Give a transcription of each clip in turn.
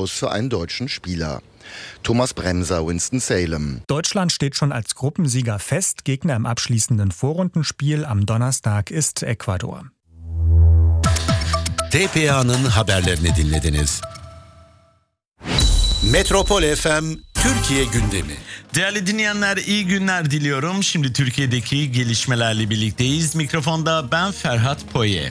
aus für einen deutschen Spieler. Thomas Bremser, Winston-Salem. Deutschland steht schon als Gruppensieger fest. Gegner im abschließenden Vorrundenspiel am Donnerstag ist Ecuador. TPA'nın haberlerini dinlediniz. Metropol FM Türkiye gündemi. Değerli dinleyenler, iyi günler diliyorum. Şimdi Türkiye'deki gelişmelerle birlikteyiz. Mikrofonda ben Ferhat Poye.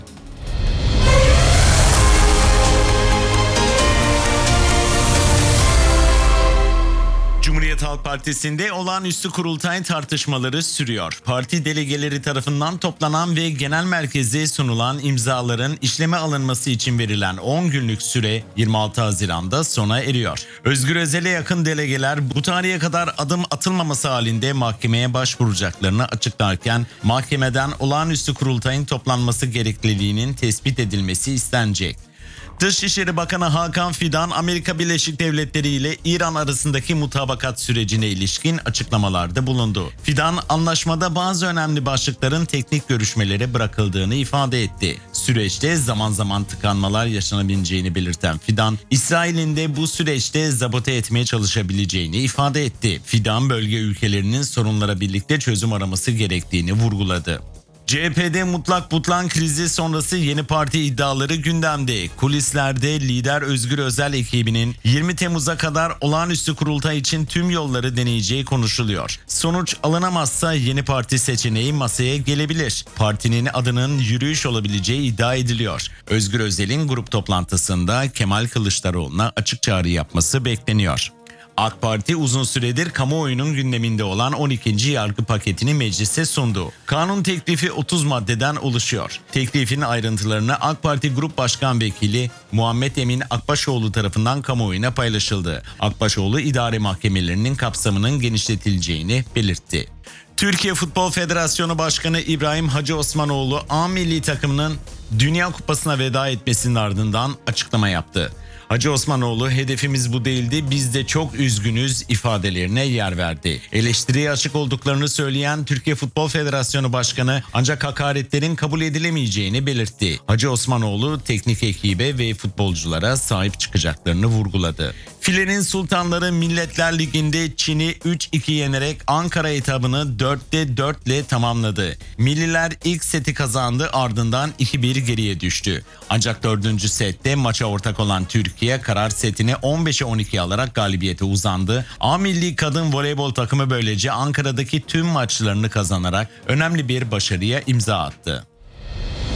Cumhuriyet Halk Partisi'nde olağanüstü kurultay tartışmaları sürüyor. Parti delegeleri tarafından toplanan ve genel merkeze sunulan imzaların işleme alınması için verilen 10 günlük süre 26 Haziran'da sona eriyor. Özgür Özel'e yakın delegeler bu tarihe kadar adım atılmaması halinde mahkemeye başvuracaklarını açıklarken mahkemeden olağanüstü kurultayın toplanması gerekliliğinin tespit edilmesi istenecek. Dışişleri Bakanı Hakan Fidan, Amerika Birleşik Devletleri ile İran arasındaki mutabakat sürecine ilişkin açıklamalarda bulundu. Fidan, anlaşmada bazı önemli başlıkların teknik görüşmelere bırakıldığını ifade etti. Süreçte zaman zaman tıkanmalar yaşanabileceğini belirten Fidan, İsrail'in de bu süreçte sabote etmeye çalışabileceğini ifade etti. Fidan, bölge ülkelerinin sorunlara birlikte çözüm araması gerektiğini vurguladı. CHP'de mutlak butlan krizi sonrası yeni parti iddiaları gündemde. Kulislerde lider Özgür Özel ekibinin 20 Temmuz'a kadar olağanüstü kurultay için tüm yolları deneyeceği konuşuluyor. Sonuç alınamazsa yeni parti seçeneği masaya gelebilir. Partinin adının yürüyüş olabileceği iddia ediliyor. Özgür Özel'in grup toplantısında Kemal Kılıçdaroğlu'na açık çağrı yapması bekleniyor. AK Parti uzun süredir kamuoyunun gündeminde olan 12. yargı paketini meclise sundu. Kanun teklifi 30 maddeden oluşuyor. Teklifin ayrıntılarını AK Parti Grup Başkan Vekili Muhammed Emin Akbaşoğlu tarafından kamuoyuna paylaşıldı. Akbaşoğlu idare mahkemelerinin kapsamının genişletileceğini belirtti. Türkiye Futbol Federasyonu Başkanı İbrahim Hacı Osmanoğlu A milli takımının Dünya Kupası'na veda etmesinin ardından açıklama yaptı. Hacı Osmanoğlu, hedefimiz bu değildi, biz de çok üzgünüz ifadelerine yer verdi. Eleştiriye açık olduklarını söyleyen Türkiye Futbol Federasyonu Başkanı ancak hakaretlerin kabul edilemeyeceğini belirtti. Hacı Osmanoğlu teknik ekibe ve futbolculara sahip çıkacaklarını vurguladı. Filenin Sultanları Milletler Ligi'nde Çin'i 3-2 yenerek Ankara etabını 4'te 4 ile tamamladı. Milliler ilk seti kazandı, ardından 2-1 geriye düştü. Ancak 4. sette maça ortak olan Türkiye karar setini 15'e 12 alarak galibiyete uzandı. A milli kadın voleybol takımı böylece Ankara'daki tüm maçlarını kazanarak önemli bir başarıya imza attı.